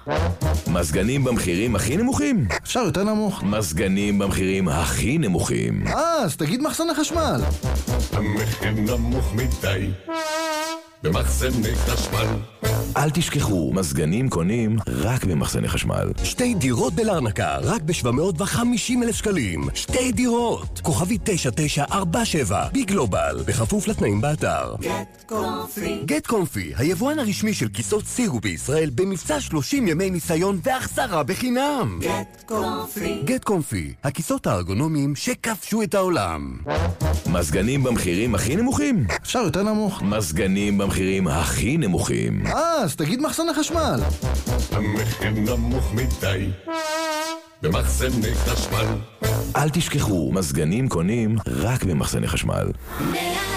מזגנים במחירים הכי נמוכים? אפשר יותר נמוך. מזגנים במחירים הכי נמוכים. אז תגיד מחסני חשמל. המחיר נמוך מדי במחסני חשמל. אל תשכחו, מזגנים קונים רק במחסני חשמל. 2 דירות בלרנקה, רק ב-750,000 שקלים. 2 דירות. כוכבי 9947, בגלובל, בכפוף לתנאים באתר. גט קומפי, היבואן הרשמי של כיסאות סירו בישראל, במבצע 30 ימי ניסיון והחזרה בחינם. גט קומפי, הכיסאות הארגונומיים שכבשו את העולם. מזגנים במחירים הכי נמוכים? אפשר יותר נמוך. מזגנים במחירים הכי נמוכים. אז תגיד מחסני חשמל. המחיר נמוך מדי במחסני חשמל. אל תשכחו, מזגנים קונים רק במחסני חשמל.